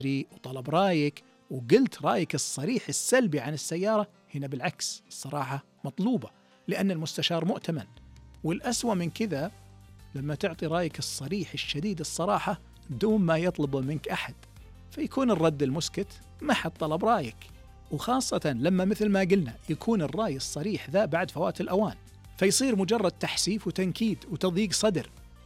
وطلب رأيك وقلت رأيك الصريح السلبي عن السيارة، هنا بالعكس الصراحة مطلوبة، لأن المستشار مؤتمن. والأسوأ من كذا لما تعطي رأيك الصريح الشديد الصراحة دون ما يطلب منك أحد، فيكون الرد المسكت ما حد طلب رأيك. وخاصة لما مثل ما قلنا يكون الرأي الصريح ذا بعد فوات الأوان، فيصير مجرد تحسيف وتنكيد وتضييق صدر،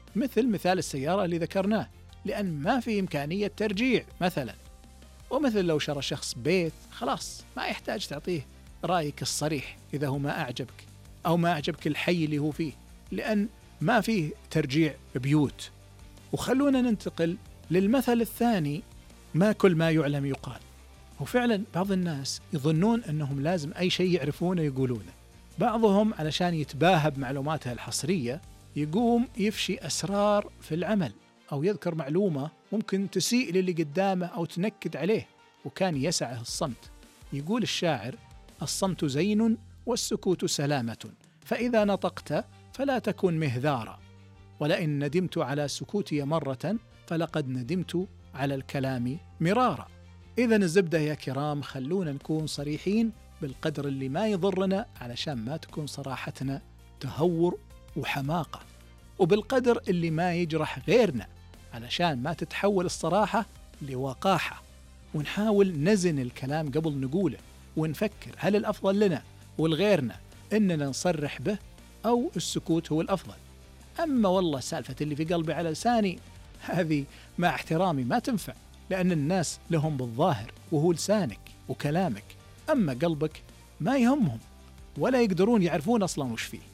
مثال السيارة اللي ذكرناه، لأن ما في إمكانية ترجيع مثلا. ومثل لو شرى شخص بيت، خلاص ما يحتاج تعطيه رأيك الصريح إذا هو ما أعجبك أو ما أعجبك الحي اللي هو فيه، لأن ما فيه ترجيع بيوت. وخلونا ننتقل للمثل الثاني، ما كل ما يعلم يقال. وفعلا بعض الناس يظنون أنهم لازم أي شيء يعرفونه يقولونه. بعضهم علشان يتباهى بمعلوماته الحصرية يقوم يفشي أسرار في العمل، أو يذكر معلومة ممكن تسيء للي قدامه أو تنكد عليه، وكان يسعه الصمت. يقول الشاعر: الصمت زين والسكوت سلامة، فإذا نطقت فلا تكن مهذارا، ولئن ندمت على سكوتي مرة فلقد ندمت على الكلام مرارا. إذن الزبدة يا كرام، خلونا نكون صريحين بالقدر اللي ما يضرنا علشان ما تكون صراحتنا تهور وحماقة، وبالقدر اللي ما يجرح غيرنا علشان ما تتحول الصراحة لوقاحة. ونحاول نزن الكلام قبل نقوله، ونفكر هل الأفضل لنا ولغيرنا إننا نصرح به أو السكوت هو الأفضل. أما والله سالفة اللي في قلبي على لساني هذه مع احترامي ما تنفع، لأن الناس لهم بالظاهر وهو لسانك وكلامك، أما قلبك ما يهمهم ولا يقدرون يعرفون أصلا وش فيه.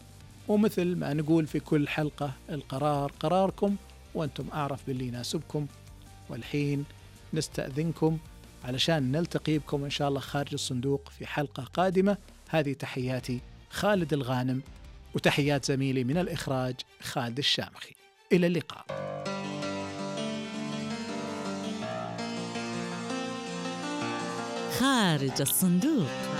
ومثل ما نقول في كل حلقة، القرار قراركم وأنتم أعرف باللي يناسبكم. والحين نستأذنكم علشان نلتقي بكم إن شاء الله خارج الصندوق في حلقة قادمة. هذه تحياتي خالد الغانم، وتحيات زميلي من الإخراج خالد الشامخي. إلى اللقاء. خارج الصندوق.